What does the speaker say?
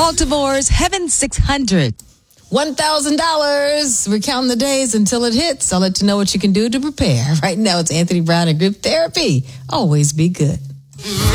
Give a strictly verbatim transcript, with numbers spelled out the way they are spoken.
Baltimore's Heaven six hundred. one thousand dollars. We're counting the days until it hits. I'll let you know what you can do to prepare. Right now, it's Anthony Brown and Group Therapy. Always be good.